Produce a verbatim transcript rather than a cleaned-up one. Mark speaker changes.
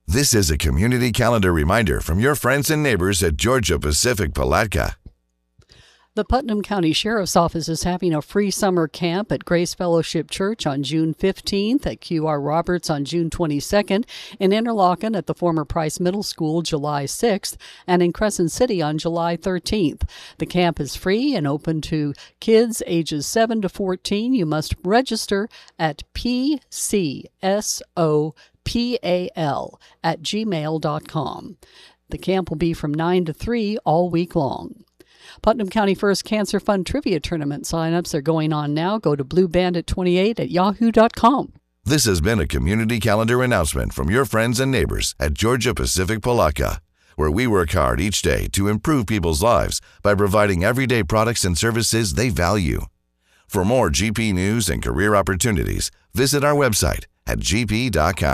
Speaker 1: This is a community calendar reminder from your friends and neighbors at Georgia Pacific Palatka.
Speaker 2: The Putnam County Sheriff's Office is having a free summer camp at Grace Fellowship Church on June fifteenth, at Q R Roberts on June twenty-second, in Interlochen at the former Price Middle School July sixth, and in Crescent City on July thirteenth. The camp is free and open to kids ages seven to fourteen. You must register at P C S O P A L at gmail dot com. The camp will be from nine to three all week long. Putnam County First Cancer Fund Trivia Tournament signups are going on now. Go to blue bandit twenty-eight at yahoo dot com.
Speaker 1: This has been a community calendar announcement from your friends and neighbors at Georgia Pacific Palatka, where we work hard each day to improve people's lives by providing everyday products and services they value. For more G P news and career opportunities, visit our website at g p dot com.